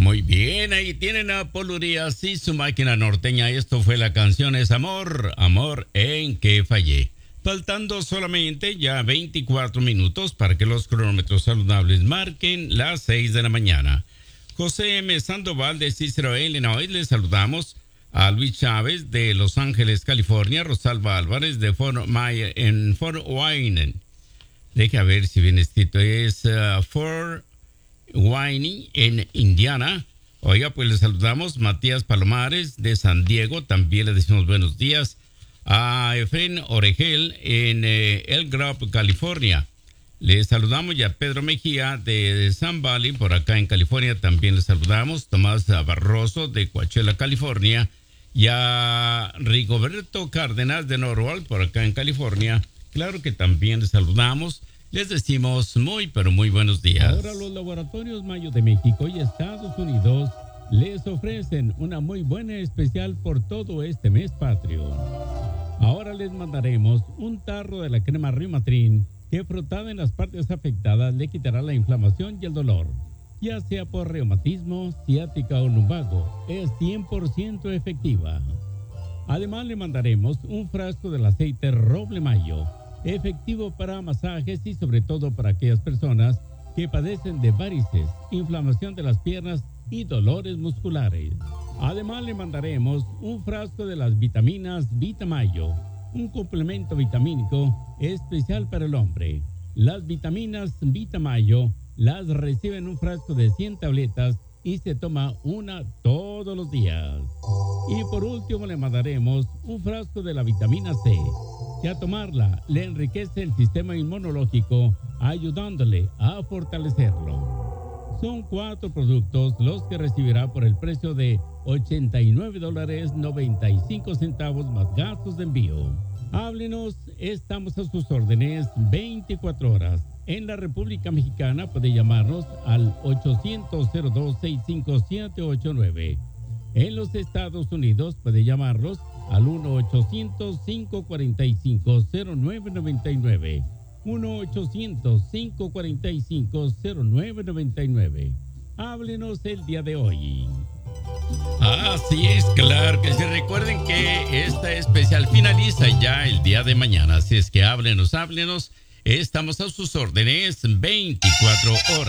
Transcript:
Muy bien, ahí tienen a Paul Urias y su máquina norteña. Esto fue la canción Es Amor, Amor en que fallé. Faltando solamente ya 24 minutos para que los cronómetros saludables marquen las 6 de la mañana. José M. Sandoval de Cicero, Illinois, les saludamos. A Luis Chávez de Los Ángeles, California. Rosalba Álvarez de Fort Wayne. Deja ver si bien escrito. Es Fort Wayne en Indiana. Oiga, pues les saludamos. Matías Palomares de San Diego. También le decimos buenos días. A Efren Oregel en El Grove, California. Les saludamos. Y a Pedro Mejía de Sun Valley, por acá en California. También les saludamos. Tomás Barroso de Coachella, California. Y a Rigoberto Cárdenas de Norwalk, por acá en California. Claro que también les saludamos. Les decimos muy, pero muy buenos días. Ahora los laboratorios Mayo de México y Estados Unidos les ofrecen una muy buena especial por todo este mes patrio. Ahora les mandaremos un tarro de la crema Rimatrin que frotada en las partes afectadas le quitará la inflamación y el dolor. Ya sea por reumatismo, ciática o lumbago, es 100% efectiva. Además le mandaremos un frasco del aceite Roble Mayo, efectivo para masajes y sobre todo para aquellas personas que padecen de varices, inflamación de las piernas y dolores musculares. Además le mandaremos un frasco de las vitaminas Vitamayo, un complemento vitamínico especial para el hombre. Las vitaminas Vitamayo las recibe en un frasco de 100 tabletas y se toma una todos los días. Y por último le mandaremos un frasco de la vitamina C, que a tomarla le enriquece el sistema inmunológico, ayudándole a fortalecerlo. Son 4 productos los que recibirá por el precio de $89.95 más gastos de envío. Háblenos, estamos a sus órdenes 24 horas. En la República Mexicana puede llamarnos al 800-02-65789. En los Estados Unidos puede llamarnos al 1-800-545-0999. 1-800-545-0999. Háblenos el día de hoy. Así es, claro que sí. Recuerden que esta especial finaliza ya el día de mañana. Así es que háblenos. Estamos a sus órdenes 24 horas.